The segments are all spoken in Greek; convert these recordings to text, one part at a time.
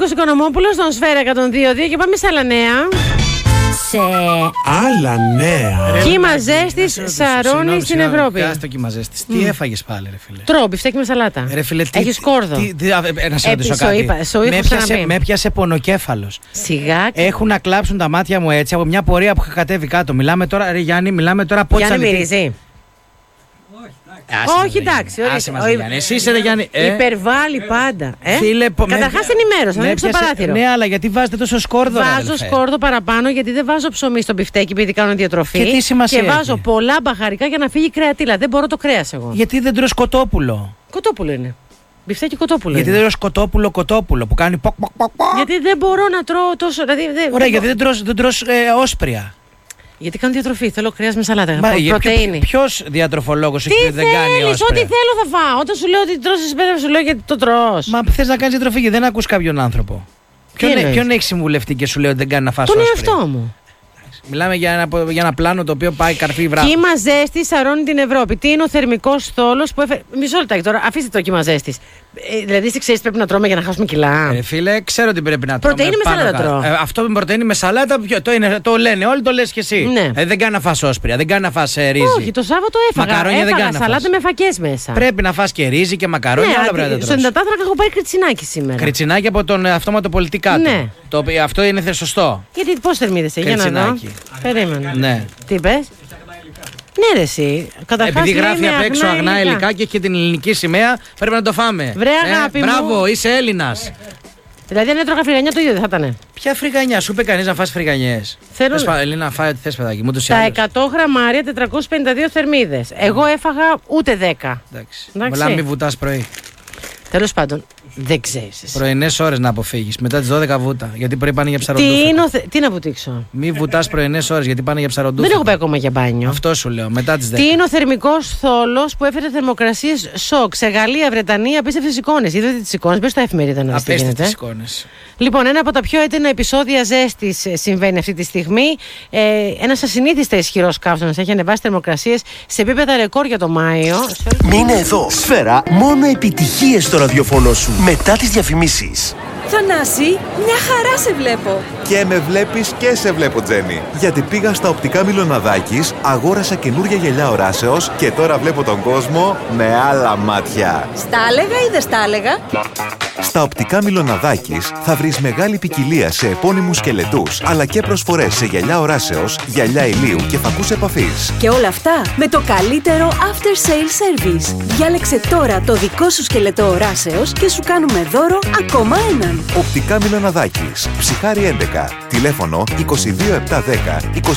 Νίκος Οικονομόπουλος στον Σφαίρα 102.2 και πάμε σε άλλα νέα. Άλλα νέα. Κύμα ζέστης σαρώνει στην Ευρώπη. Κάτσε κύμα ζέστης. Τι έφαγες πάλι, ρε φίλε? Τρώω μπιφτέκι με σαλάτα. Ρε φίλε, έχεις κόρδο. Να σε ρωτήσω κάτι. Με έπιασε πονοκέφαλος. Σιγά. Έχουν να κλάψουν τα μάτια μου έτσι από μια πορεία που είχα κατέβει κάτω. Μιλάμε τώρα, ρε Γιάννη, μιλάμε τώρα από Γιάννη μυρίζει. Όχι, εντάξει. Εσύ είσαι, Γιάννη. Υπερβάλλει πάντα. Καταρχάς ενημέρωσα, να ανοίξω το παράθυρο. Ναι, αλλά γιατί βάζετε τόσο σκόρδο? Βάζω σκόρδο παραπάνω γιατί δεν βάζω ψωμί στο μπιφτέκι επειδή κάνω διατροφή. Και τι σημασία και βάζω πολλά μπαχαρικά για να φύγει κρεατήλα. Δεν μπορώ το κρέας εγώ. Γιατί δεν τρως κοτόπουλο? Κοτόπουλο είναι. Μπιφτέκι κοτόπουλο. Γιατί δεν τρως κοτόπουλο που κάνει ποκ. Γιατί δεν μπορώ να τρώω τόσο. Ωραία, γιατί δεν τρως όσπρια? Γιατί κάνω διατροφή, θέλω κρέας με σαλάτα. Πρωτεΐνη. Ποιος διατροφολόγος έχει δεν κάνει όσπρια? Ό,τι θέλω θα φάω. Όταν σου λέω ότι τρως εσπέρα, σου λέω γιατί το τρως. Μα θες να κάνεις διατροφή και δεν ακούς κάποιον άνθρωπο. Ποιον έχει συμβουλευτεί και σου λέει ότι δεν κάνει να φας όσπρια? Τον εαυτό μου. Μιλάμε για ένα πλάνο το οποίο πάει καρφί βράδυ. Κύμα ζέστης σαρώνει την Ευρώπη. Τι είναι ο θερμικός θόλος που έφερε. Μισό λεπτάκι τώρα, αφήστε το κύμα ζέστης. Δηλαδή, εσύ ξέρεις πρέπει να τρώμε για να χάσουμε κιλά. Φίλε, ξέρω τι πρέπει να τρώμε. Πρωτεΐνη με σαλάτα τρώω. Αυτό με πρωτεΐνη με σαλάτα, το λένε όλοι, το λες και εσύ. Ναι. Δεν κάνει να φας όσπρια, δεν κάνει να φας ρύζι. Όχι, το Σάββατο έφαγα. Μακαρόνια δεν κάνει. Σαλάτα με φακές μέσα. Πρέπει να φας και ρύζι και μακαρόνια, όλα πρέπει να τα στον υδατάνθρακα έχω πάρει κριτσινάκι σήμερα. Κριτσινάκι από τον αυτόματο πολιτή κάτω. Ναι. Αυτό είναι σωστό. Γιατί πώς θερμίδεσαι, για να δω. Περίμενε. Ναι. Τι πες? Ναι, ρε, εσύ. Επειδή γράφει απ' έξω αγνά υλικά και έχει την ελληνική σημαία, πρέπει να το φάμε. Βρε, αγάπη μου. Μπράβο, είσαι Έλληνας. Δηλαδή, αν έτρωγα φρυγανιά, το ίδιο δεν θα ήταν. Ποια φρυγανιά, σου είπε κανείς να φας φρυγανιές? Θέλω. Ελίνα, φάει ό,τι θες, παιδάκι μου. Τα 100 γραμμάρια, 452 θερμίδες. Εγώ έφαγα ούτε 10. Εντάξει. Μιλάμε, μη βουτάς πρωί. Τέλος πάντων. Δεν ξέρεις. Πρωινές ώρες να αποφύγεις. Μετά τις 12 βούτα. Γιατί πρωί πάνε για ψαροντούφετα. Τι να βουτήξω? Μη βουτάς πρωινές ώρες γιατί πάνε για ψαροντούφετα. Δεν έχω πάει ακόμα για μπάνιο. Αυτό σου λέω. Μετά τις 10. Τι είναι ο θερμικός θόλος που έφερε θερμοκρασίες σοκ σε Γαλλία, Βρετανία, απίστευτες εικόνες. Είδατε τις εικόνες? Μπες στα εφημερίδα να δεις τι γίνεται. Απίστευτες εικόνες. Λοιπόν, ένα από τα πιο έντονα επεισόδια ζέστης συμβαίνει αυτή τη στιγμή. Ένας ασυνήθιστα ισχυρός καύσωνας έχει ανεβάσει θερμοκρασίες σε επίπεδα ρεκόρ για το Μάιο. Μείνε εδώ. Σφαίρα, μόνο επιτυχίες στο ραδιοφωνό σου. Μετά τις διαφημίσεις. Θανάση, μια χαρά σε βλέπω. Και με βλέπεις και σε βλέπω, Τζέννη. Γιατί πήγα στα οπτικά Μιλοναδάκης, αγόρασα καινούρια γυαλιά οράσεως και τώρα βλέπω τον κόσμο με άλλα μάτια. Στα έλεγα ή δεν στα έλεγα? Στα οπτικά Μιλοναδάκης θα βρεις μεγάλη ποικιλία σε επώνυμους σκελετούς, αλλά και προσφορές σε γυαλιά οράσεως, γυαλιά ηλίου και φακούς επαφής. Και όλα αυτά με το καλύτερο after sale service. Διάλεξε τώρα το δικό σου σκελετό οράσεως και σου κάνουμε δώρο ακόμα έναν. Οπτικά Μιλοναδάκης, Ψυχάρη 11, τηλέφωνο 22710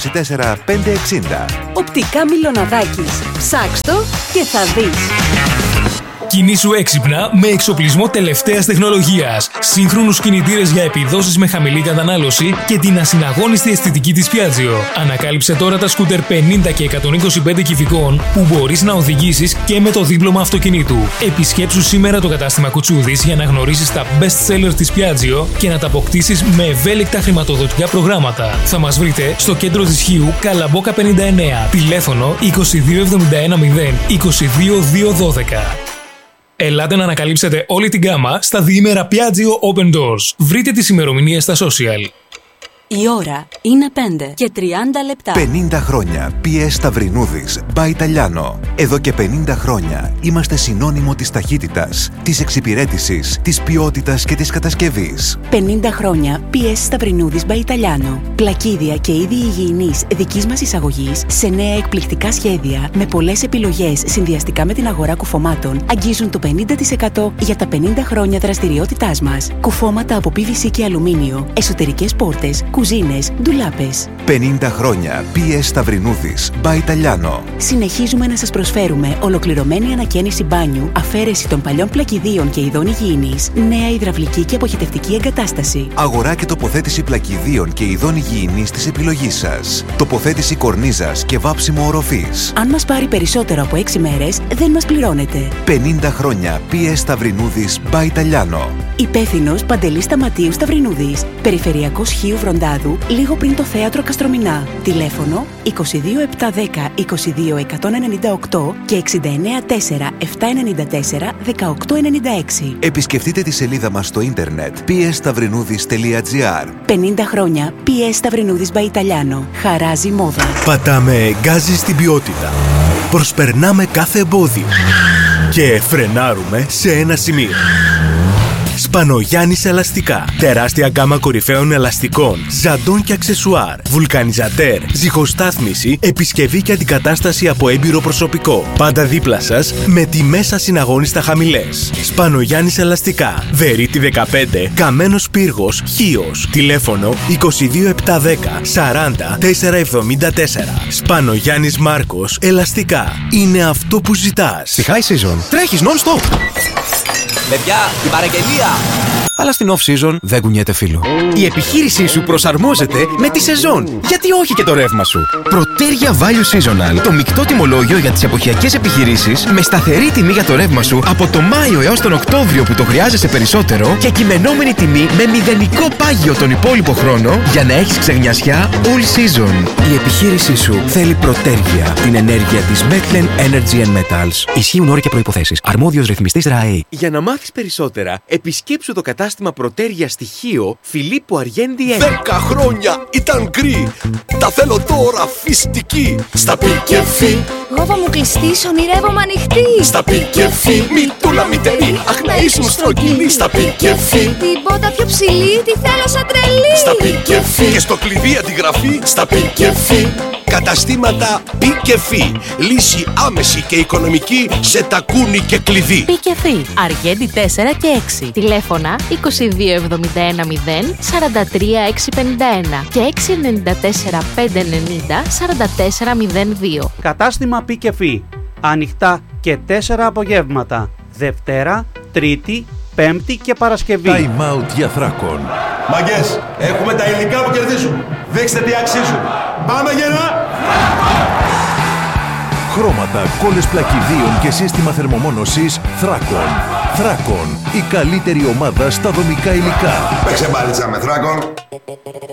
24560. Οπτικά Μιλοναδάκης, ψάξ' το και θα δεις. Κινήσου έξυπνα με εξοπλισμό τελευταίας τεχνολογίας, σύγχρονους κινητήρες για επιδόσεις με χαμηλή κατανάλωση και την ασυναγώνιστη αισθητική της Piaggio. Ανακάλυψε τώρα τα σκούτερ 50 και 125 κυβικών που μπορείς να οδηγήσεις και με το δίπλωμα αυτοκινήτου. Επισκέψου σήμερα το κατάστημα Κουτσούδης για να γνωρίσεις τα best sellers της Piaggio και να τα αποκτήσεις με ευέλικτα χρηματοδοτικά προγράμματα. Θα μας βρείτε στο κέντρο της Χίου, Καλαμπόκα 59, τηλέφωνο 22710 22212. Ελάτε να ανακαλύψετε όλη την γκάμα στα διήμερα Piaggio Open Doors. Βρείτε τις ημερομηνίες στα social. Η ώρα είναι 5 και 30 λεπτά. 50 χρόνια PS Σταυρινούδης by Italiano. Εδώ και 50 χρόνια είμαστε συνώνυμο της ταχύτητας, της εξυπηρέτησης, της ποιότητας και της κατασκευής. 50 χρόνια PS Σταυρινούδης by Italiano. Πλακίδια και είδη υγιεινής δικής μας εισαγωγής σε νέα εκπληκτικά σχέδια με πολλές επιλογές συνδυαστικά με την αγορά κουφωμάτων αγγίζουν το 50% για τα 50 χρόνια δραστηριότητάς μας. Κουφώματα από PVC και αλουμίνιο, εσωτερικές πόρτες, κουζίνες, ντουλάπες. 50 χρόνια PS Σταυρινούδης by Italiano. Συνεχίζουμε να σας προσφέρουμε ολοκληρωμένη ανακαίνιση μπάνιου, αφαίρεση των παλιών πλακιδίων και ειδών υγιεινής, νέα υδραυλική και αποχετευτική εγκατάσταση. Αγορά και τοποθέτηση πλακιδίων και ειδών υγιεινής της επιλογής σας. Τοποθέτηση κορνίζας και βάψιμο οροφής. Αν μας πάρει περισσότερο από 6 μέρες, δεν μας πληρώνετε. 50 χρόνια PS Σταυρινούδης by Italiano. Υπεύθυνος Παντελής Σταματίου Σταυρινούδης. Περιφερειακός Χίου Βροντάδου, λίγο πριν το θέατρο Καστρομηνά. Τηλέφωνο 22710 22198 και 694 794 1896. Επισκεφτείτε τη σελίδα μας στο ίντερνετ pstavrinoudis.gr. 50 χρόνια PS Σταυρινούδης by Italiano. Χαράζει μόδα. Πατάμε γκάζι στην ποιότητα. Προσπερνάμε κάθε εμπόδιο. Και φρενάρουμε σε ένα σημείο. Σπανογιάννης Ελαστικά. Τεράστια γκάμα κορυφαίων ελαστικών, ζαντών και αξεσουάρ, βουλκανιζατέρ, ζυγοστάθμιση, επισκευή και αντικατάσταση από έμπειρο προσωπικό. Πάντα δίπλα σας με τιμές ασυναγώνιστα χαμηλές. Σπανογιάννης Ελαστικά. Βερίτη 15, Καμένος Πύργος, Χίος. Τηλέφωνο 22710 40 474. Σπανογιάννης Μάρκος Ελαστικά. Είναι αυτό που ζητάς. Στη High Season τρέχεις non-stop. Παιδιά, την παραγγελία! Αλλά στην off-season δεν κουνιέται φίλο. Η επιχείρησή σου προσαρμόζεται με τη σεζόν. Γιατί όχι και το ρεύμα σου. Protergia Value Seasonal. Το μεικτό τιμολόγιο για τις εποχιακές επιχειρήσεις με σταθερή τιμή για το ρεύμα σου από το Μάιο έως τον Οκτώβριο που το χρειάζεσαι περισσότερο και κειμενόμενη τιμή με μηδενικό πάγιο τον υπόλοιπο χρόνο για να έχεις ξεγνιασιά all season. Η επιχείρησή σου θέλει Protergia. Την ενέργεια της Metlen Energy and Metals. Ισχύουν όροι και προϋποθέσεις. Αρμόδιος ρυθμιστής ΡΑΕ. Για να μάθεις περισσότερα, επισκέψου το κατάστημα Protergia στοιχείο Φιλίππου Αργέντη 1. 10 χρόνια ήταν γκρι. Τα θέλω τώρα φυστική. Στα πικεφί. Γόβα μου κλειστής, ονειρεύομαι ανοιχτή. Στα πικεφί. Μητούλα μητερή. Αχ να ήσουν στρογγυλή. Στα πικεφί. Την πότα πιο ψηλή, τη θέλω σαν τρελή. Στα πικεφί. Και στο κλειδί αντιγραφή. Στα πικεφί. Καταστήματα Πικεφί. Λύση άμεση και οικονομική σε τακούνι και κλειδί. Πικεφί. Αργέντη 4 και 6. Τηλέφωνα 2271 0 43 651 και 694 590 44 02. Κατάστημα Πικεφί. Ανοιχτά και 4 απογεύματα. Δευτέρα, Τρίτη, Πέμπτη και Παρασκευή. Time out για Θράκον. Μαγκές, έχουμε τα υλικά που κερδίζουν. Δείξτε τι αξίζουν. Πάμε γερά! Χρώματα, κόλλες πλακιδίων και σύστημα θερμομόνωσης Θράκον. Θράκον, η καλύτερη ομάδα στα δομικά υλικά. Παίξε μπάλιτσα με Θράκον.